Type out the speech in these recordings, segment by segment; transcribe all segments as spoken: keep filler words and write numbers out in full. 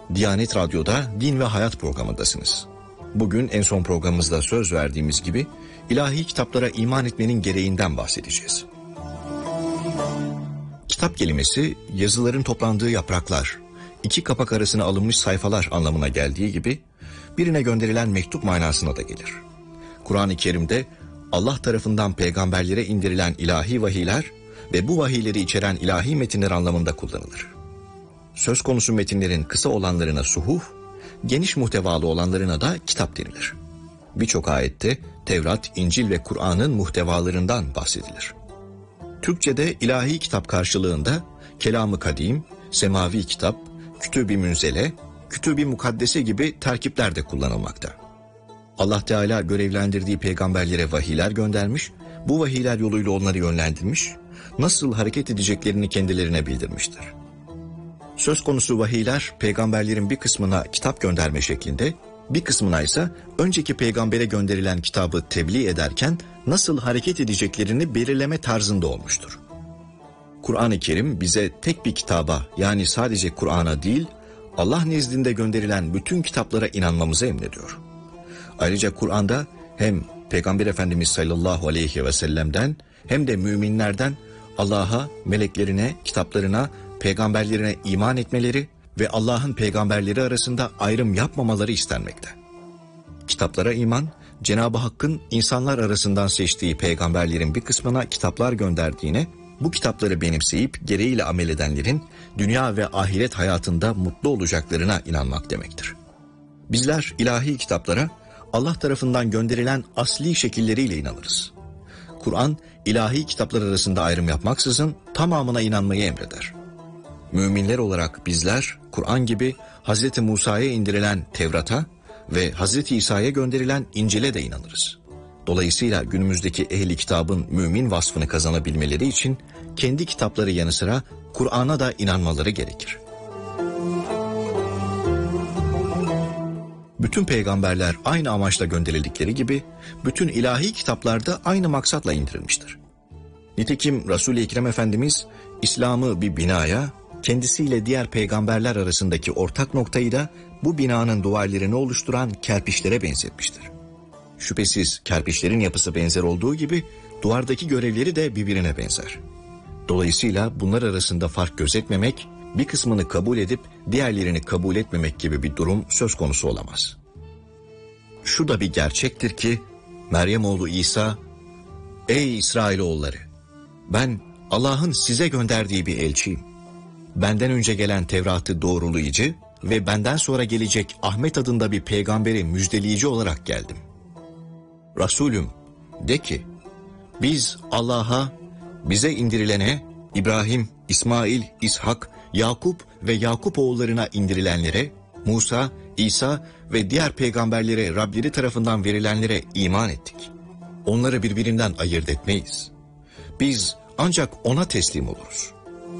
Diyanet Radyo'da Din ve Hayat programındasınız. Bugün en son programımızda söz verdiğimiz gibi ilahi kitaplara iman etmenin gereğinden bahsedeceğiz. Kitap kelimesi yazıların toplandığı yapraklar, iki kapak arasına alınmış sayfalar anlamına geldiği gibi birine gönderilen mektup manasına da gelir. Kur'an-ı Kerim'de Allah tarafından peygamberlere indirilen ilahi vahiyler ve bu vahiyleri içeren ilahi metinler anlamında kullanılır. Söz konusu metinlerin kısa olanlarına suhuf, geniş muhtevalı olanlarına da kitap denilir. Birçok ayette Tevrat, İncil ve Kur'an'ın muhtevalarından bahsedilir. Türkçe'de ilahi kitap karşılığında kelam-ı kadim, semavi kitap, kütüb-i münzele, kütüb-i mukaddese gibi terkipler de kullanılmakta. Allah Teala görevlendirdiği peygamberlere vahiyler göndermiş, bu vahiyler yoluyla onları yönlendirmiş, nasıl hareket edeceklerini kendilerine bildirmiştir. Söz konusu vahiyler peygamberlerin bir kısmına kitap gönderme şeklinde, bir kısmına ise önceki peygambere gönderilen kitabı tebliğ ederken nasıl hareket edeceklerini belirleme tarzında olmuştur. Kur'an-ı Kerim bize tek bir kitaba, yani sadece Kur'an'a değil, Allah nezdinde gönderilen bütün kitaplara inanmamızı emrediyor. Ayrıca Kur'an'da hem Peygamber Efendimiz sallallahu aleyhi ve sellem'den hem de müminlerden Allah'a, meleklerine, kitaplarına, peygamberlerine iman etmeleri ve Allah'ın peygamberleri arasında ayrım yapmamaları istenmekte. Kitaplara iman, Cenab-ı Hakk'ın insanlar arasından seçtiği peygamberlerin bir kısmına kitaplar gönderdiğine, bu kitapları benimseyip gereğiyle amel edenlerin dünya ve ahiret hayatında mutlu olacaklarına inanmak demektir. Bizler ilahi kitaplara Allah tarafından gönderilen asli şekilleriyle inanırız. Kur'an, ilahi kitaplar arasında ayrım yapmaksızın tamamına inanmayı emreder. Müminler olarak bizler, Kur'an gibi Hazreti Musa'ya indirilen Tevrat'a ve Hazreti İsa'ya gönderilen İncil'e de inanırız. Dolayısıyla günümüzdeki ehli kitabın mümin vasfını kazanabilmeleri için kendi kitapları yanı sıra Kur'an'a da inanmaları gerekir. Bütün peygamberler aynı amaçla gönderildikleri gibi bütün ilahi kitaplarda aynı maksatla indirilmiştir. Nitekim Resul-i Ekrem Efendimiz İslam'ı bir binaya, kendisiyle diğer peygamberler arasındaki ortak noktayı da bu binanın duvarlarını oluşturan kerpiçlere benzetmiştir. Şüphesiz kerpiçlerin yapısı benzer olduğu gibi duvardaki görevleri de birbirine benzer. Dolayısıyla bunlar arasında fark gözetmemek, bir kısmını kabul edip diğerlerini kabul etmemek gibi bir durum söz konusu olamaz. Şu da bir gerçektir ki Meryem oğlu İsa, "Ey İsrailoğulları, ben Allah'ın size gönderdiği bir elçiyim. Benden önce gelen Tevrat'ı doğrulayıcı ve benden sonra gelecek Ahmet adında bir peygamberi müjdeleyici olarak geldim. Resulüm, de ki, biz Allah'a, bize indirilene, İbrahim, İsmail, İshak, Yakup ve Yakup oğullarına indirilenlere, Musa, İsa ve diğer peygamberlere Rableri tarafından verilenlere iman ettik. Onları birbirinden ayırt etmeyiz. Biz ancak ona teslim oluruz."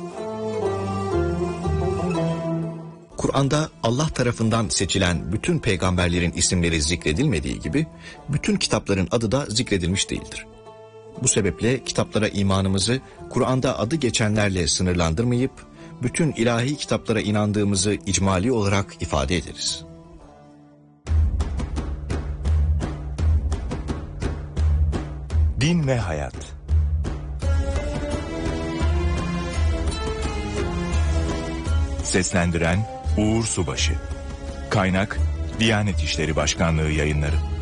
Kur'an'da Allah tarafından seçilen bütün peygamberlerin isimleri zikredilmediği gibi bütün kitapların adı da zikredilmiş değildir. Bu sebeple kitaplara imanımızı Kur'an'da adı geçenlerle sınırlandırmayıp bütün ilahi kitaplara inandığımızı icmali olarak ifade ederiz. Din ve Hayat. Seslendiren Uğur Subaşı. Kaynak Diyanet İşleri Başkanlığı Yayınları.